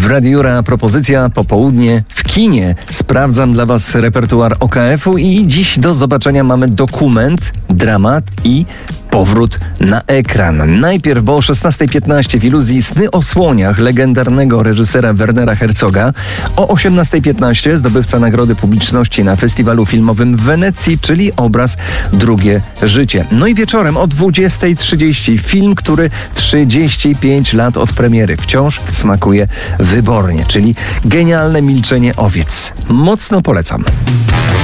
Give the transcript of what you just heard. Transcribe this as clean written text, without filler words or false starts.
Radiu Jura propozycja popołudnie w kinie. Sprawdzam dla Was repertuar OKF-u i dziś do zobaczenia mamy dokument, dramat i powrót na ekran. Najpierw, bo o 16:15 w Iluzji Sny o słoniach legendarnego reżysera Wernera Herzoga. O 18:15 zdobywca Nagrody Publiczności na Festiwalu Filmowym w Wenecji, czyli obraz Drugie życie. No i wieczorem o 20:30 film, który 35 lat od premiery wciąż smakuje wybornie, czyli Genialne milczenie owiec. Mocno polecam.